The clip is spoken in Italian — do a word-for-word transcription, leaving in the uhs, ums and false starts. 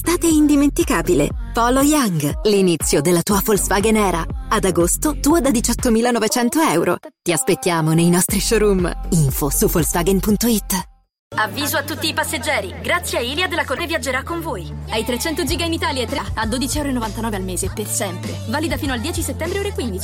un'estate indimenticabile. Polo Young, l'inizio della tua Volkswagen era. Ad agosto, tua da diciottomilanovecento euro. Ti aspettiamo nei nostri showroom. Info su Volkswagen punto it. Avviso a tutti i passeggeri, grazie a Iliad la Corre viaggerà con voi. Hai trecento giga in Italia e tre a dodici virgola novantanove euro al mese per sempre. Valida fino al dieci settembre ore quindici.